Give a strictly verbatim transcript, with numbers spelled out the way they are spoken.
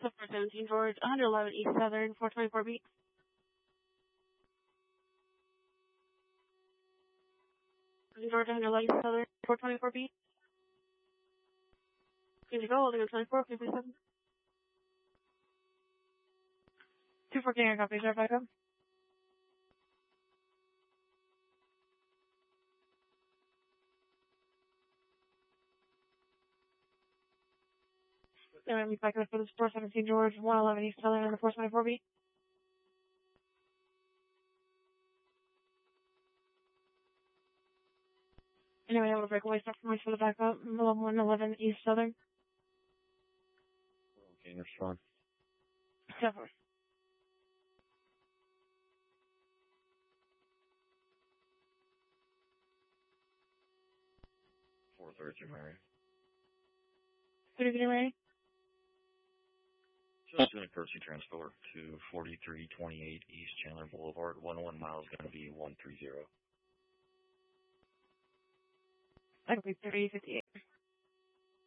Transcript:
So four seventeen George, one eleven East Southern, four twenty-four beat. George, one eleven East Southern, four twenty-four beat. Here you go, holding on twenty-four, fifty-seven. two fourteen, I copy, drive back up. Then I'm back up for the four seventeen George, one eleven East Southern, and the four twenty-four beat. Anyway, able to break away, stop from for the backup, one eleven East Southern. Okay, respond. Seven. four thirty, Mary. Good evening, Ray. Just doing a courtesy transport to forty-three twenty-eight East Chandler Boulevard. one oh one miles going to be one three zero. That'll be thirty fifty-eight.